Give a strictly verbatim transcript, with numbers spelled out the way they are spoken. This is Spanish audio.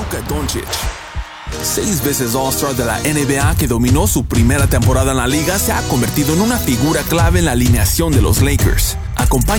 Luka Doncic. Seis veces All-Star de la N B A que dominó su primera temporada en la liga, se ha convertido en una figura clave en la alineación de los Lakers. Acompaña